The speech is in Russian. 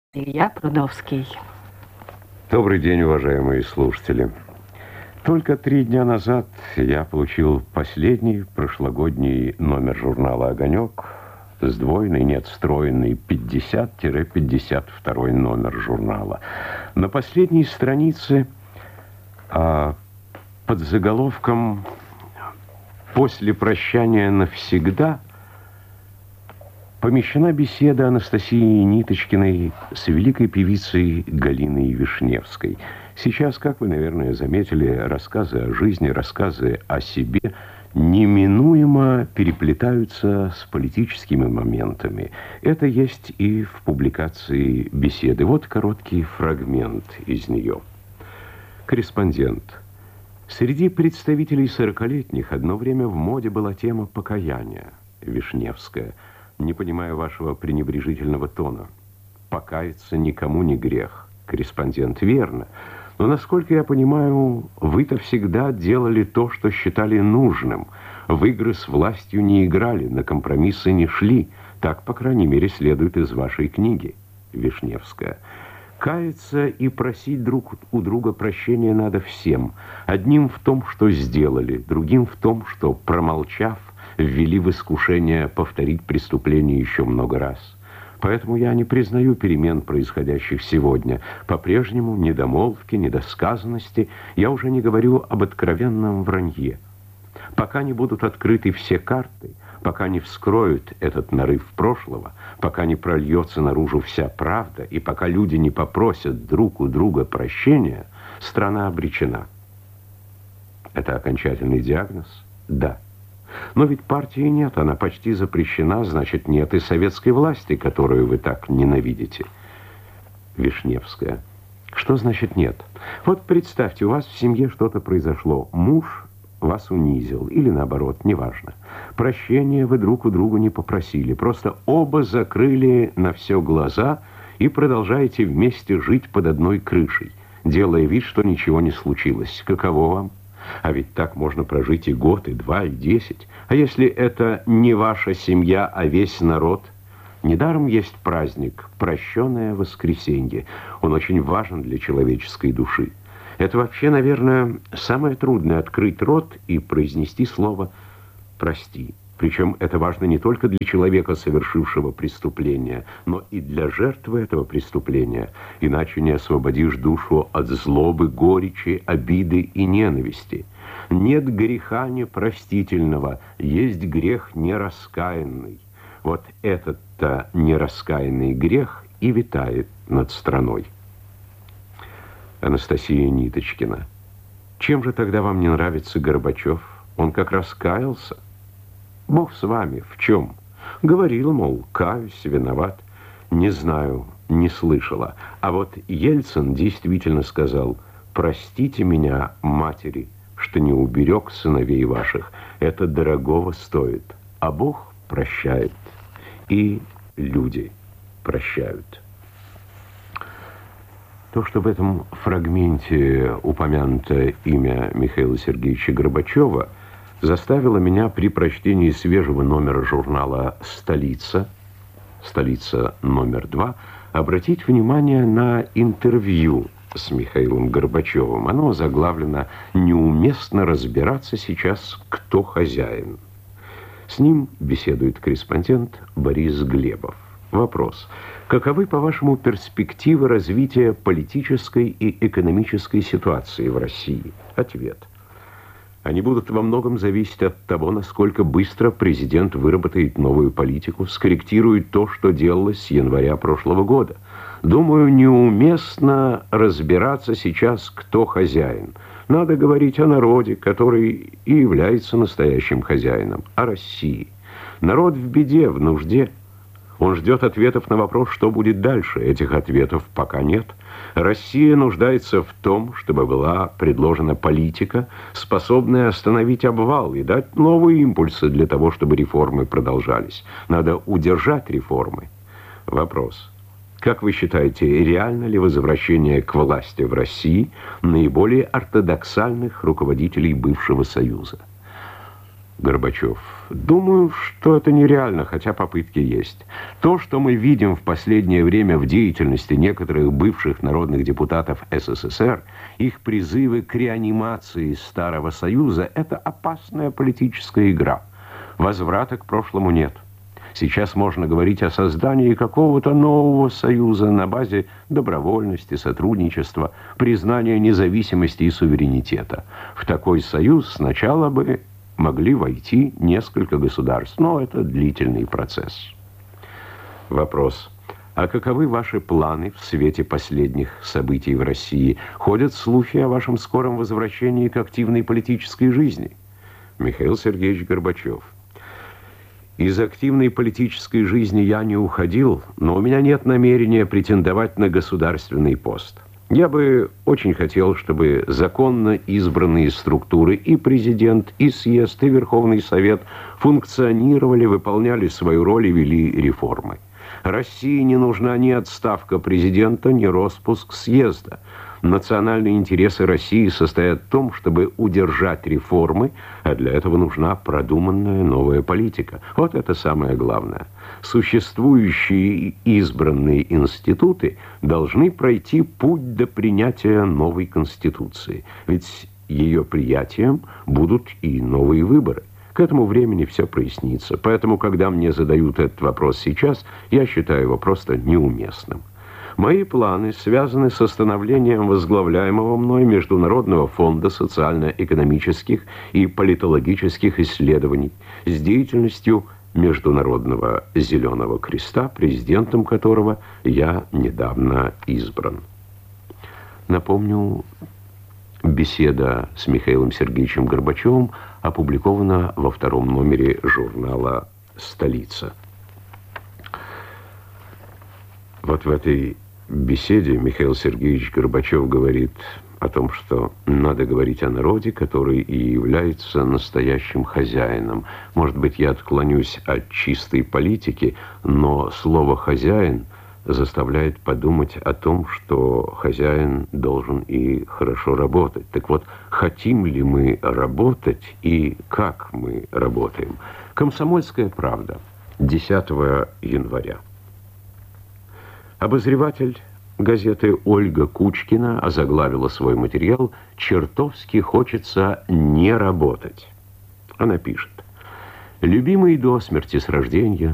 Илья Прудовский. Добрый день, уважаемые слушатели. Только 3 дня назад я получил последний прошлогодний номер журнала «Огонек», сдвоенный, нет, встроенный 50-52 номер журнала. На последней странице под заголовком «После прощания навсегда» помещена беседа Анастасии Ниточкиной с великой певицей Галиной Вишневской. Сейчас, как вы, наверное, заметили, рассказы о жизни, рассказы о себе неминуемо переплетаются с политическими моментами. Это есть и в публикации беседы. Вот короткий фрагмент из нее. Корреспондент. Среди представителей 40-летних одно время в моде была тема покаяния. Вишневская. Не понимаю вашего пренебрежительного тона. Покаяться никому не грех. Корреспондент. Верно. Но, насколько я понимаю, вы-то всегда делали то, что считали нужным. В игры с властью не играли, на компромиссы не шли. Так, по крайней мере, следует из вашей книги. Вишневская. Каяться и просить друг у друга прощения надо всем. Одним в том, что сделали, другим в том, что, промолчав, ввели в искушение повторить преступление еще много раз. Поэтому я не признаю перемен, происходящих сегодня. По-прежнему недомолвки, недосказанности. Я уже не говорю об откровенном вранье. Пока не будут открыты все карты, пока не вскроют этот нарыв прошлого, пока не прольется наружу вся правда, и пока люди не попросят друг у друга прощения, страна обречена. Это окончательный диагноз? Да. Но ведь партии нет, она почти запрещена, значит, нет и советской власти, которую вы так ненавидите. Вишневская. Что значит нет? Вот представьте, у вас в семье что-то произошло. Муж вас унизил, или наоборот, неважно. Прощения вы друг у друга не попросили, просто оба закрыли на все глаза и продолжаете вместе жить под одной крышей, делая вид, что ничего не случилось. Каково вам? А ведь так можно прожить и год, и 2, и 10. А если это не ваша семья, а весь народ? Недаром есть праздник «Прощенное воскресенье». Он очень важен для человеческой души. Это вообще, наверное, самое трудное — открыть рот и произнести слово «прости». Причем это важно не только для человека, совершившего преступление, но и для жертвы этого преступления. Иначе не освободишь душу от злобы, горечи, обиды и ненависти. Нет греха непростительного, есть грех нераскаянный. Вот этот-то нераскаянный грех и витает над страной. Анастасия Ниточкина. Чем же тогда вам не нравится Горбачев? Он как раз каялся. Бог с вами, в чем? Говорил, мол, каюсь, виноват. Не знаю, не слышала. А вот Ельцин действительно сказал: простите меня, матери, что не уберег сыновей ваших. Это дорогого стоит. А Бог прощает. И люди прощают. То, что в этом фрагменте упомянуто имя Михаила Сергеевича Горбачева, заставило меня при прочтении свежего номера журнала «Столица», «Столица номер 2», обратить внимание на интервью с Михаилом Горбачевым. Оно заглавлено «Неуместно разбираться сейчас, кто хозяин». С ним беседует корреспондент Борис Глебов. Вопрос. Каковы, по-вашему, перспективы развития политической и экономической ситуации в России? Ответ. Они будут во многом зависеть от того, насколько быстро президент выработает новую политику, скорректирует то, что делалось с января прошлого года. Думаю, неуместно разбираться сейчас, кто хозяин. Надо говорить о народе, который и является настоящим хозяином, о России. Народ в беде, в нужде. Он ждет ответов на вопрос, что будет дальше. Этих ответов пока нет. Россия нуждается в том, чтобы была предложена политика, способная остановить обвал и дать новые импульсы для того, чтобы реформы продолжались. Надо удержать реформы. Вопрос. Как вы считаете, реально ли возвращение к власти в России наиболее ортодоксальных руководителей бывшего Союза? Горбачев. Думаю, что это нереально, хотя попытки есть. То, что мы видим в последнее время в деятельности некоторых бывших народных депутатов СССР, их призывы к реанимации Старого Союза, это опасная политическая игра. Возврата к прошлому нет. Сейчас можно говорить о создании какого-то нового союза на базе добровольности, сотрудничества, признания независимости и суверенитета. В такой союз сначала бы могли войти несколько государств, но это длительный процесс. Вопрос. А каковы ваши планы в свете последних событий в России? Ходят слухи о вашем скором возвращении к активной политической жизни. Михаил Сергеевич Горбачев. Из активной политической жизни я не уходил, но у меня нет намерения претендовать на государственный пост. Я бы очень хотел, чтобы законно избранные структуры и президент, и съезд, и Верховный Совет функционировали, выполняли свою роль и вели реформы. России не нужна ни отставка президента, ни распуск съезда. Национальные интересы России состоят в том, чтобы удержать реформы, а для этого нужна продуманная новая политика. Вот это самое главное. Существующие избранные институты должны пройти путь до принятия новой Конституции. Ведь ее приятием будут и новые выборы. К этому времени все прояснится. Поэтому, когда мне задают этот вопрос сейчас, я считаю его просто неуместным. Мои планы связаны с становлением возглавляемого мной Международного фонда социально-экономических и политологических исследований, с деятельностью Международного Зеленого Креста, президентом которого я недавно избран. Напомню, беседа с Михаилом Сергеевичем Горбачевым опубликована во втором номере журнала «Столица». Вот в этой беседе Михаил Сергеевич Горбачев говорит о том, что надо говорить о народе, который и является настоящим хозяином. Может быть, я отклонюсь от чистой политики, но слово «хозяин» заставляет подумать о том, что хозяин должен и хорошо работать. Так вот, хотим ли мы работать и как мы работаем? «Комсомольская правда», 10 января. Обозреватель газеты Ольга Кучкина озаглавила свой материал «Чертовски хочется не работать». Она пишет: «Любимый до смерти с рождения,